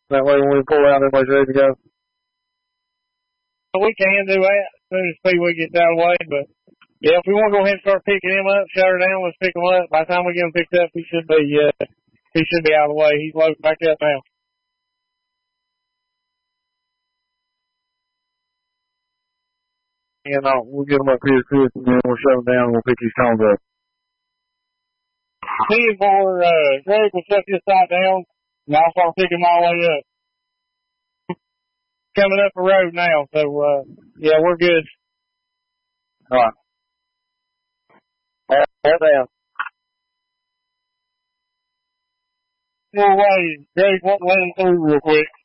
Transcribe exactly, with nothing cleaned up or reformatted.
That way when we pull out, everybody's ready to go. We can do that as soon as Speedway gets out of the way, but yeah, if we want to go ahead and start picking him up, shut her down, let's pick him up. By the time we get him picked up, he should be, uh, he should be out of the way. He's loaded back up now. And uh, we'll get him up here, Chris, and then we'll shut him down and we'll pick his cones up. See for, uh, Greg will shut this side down, and I'll start picking my way up. Coming up the road now, so, uh, yeah, we're good. All right. All right, hold down. No way. Greg, won't let him through real quick.